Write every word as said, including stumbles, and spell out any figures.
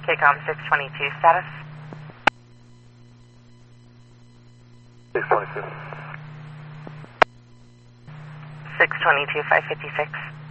K COM six twenty-two, status? six twenty-two. six twenty-two, five fifty-six.